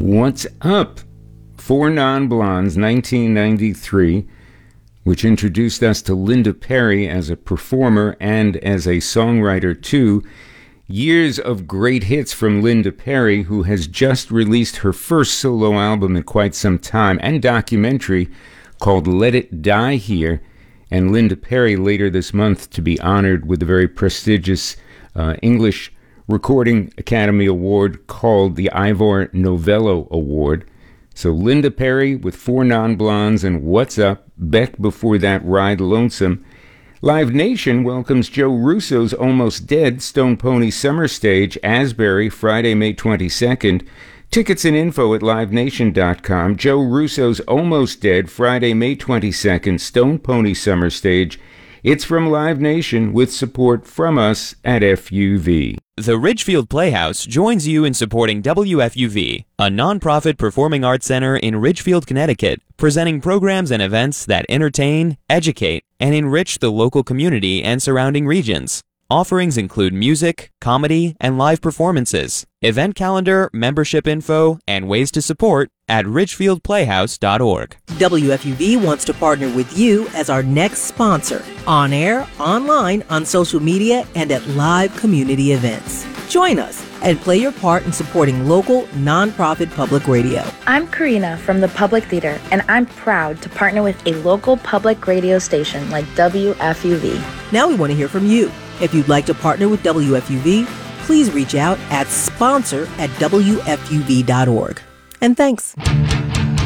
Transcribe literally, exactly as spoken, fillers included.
What's Up? Four Non-Blondes, nineteen ninety-three, which introduced us to Linda Perry as a performer and as a songwriter too. Years of great hits from Linda Perry, who has just released her first solo album in quite some time, and documentary called Let It Die Here. And Linda Perry later this month to be honored with the very prestigious uh, English Recording Academy Award called the Ivor Novello Award. So Linda Perry with Four Non-Blondes and What's Up? Beck before that, Ride Lonesome. Live Nation welcomes Joe Russo's Almost Dead Stone Pony Summer Stage, Asbury, Friday, May twenty-second. Tickets and info at live nation dot com. Joe Russo's Almost Dead, Friday, May twenty-second, Stone Pony Summer Stage. It's from Live Nation with support from us at F U V. The Ridgefield Playhouse joins you in supporting W F U V, a nonprofit performing arts center in Ridgefield, Connecticut, presenting programs and events that entertain, educate, and enrich the local community and surrounding regions. Offerings include music, comedy, and live performances. Event calendar, membership info, and ways to support at ridgefield playhouse dot org. W F U V wants to partner with you as our next sponsor, on air, online, on social media, and at live community events. Join us and play your part in supporting local, nonprofit public radio. I'm Karina from the Public Theater, and I'm proud to partner with a local public radio station like W F U V. Now we want to hear from you. If you'd like to partner with W F U V, please reach out at sponsor at W F U V dot org. And thanks.